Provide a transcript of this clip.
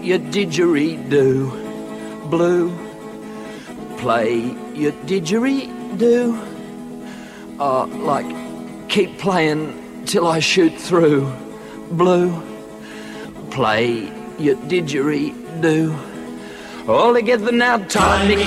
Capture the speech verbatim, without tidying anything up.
your didgeridoo. Blue, play your didgeridoo. Uh, like, keep playing till I shoot through. Blue, play your didgeridoo. All together now, time to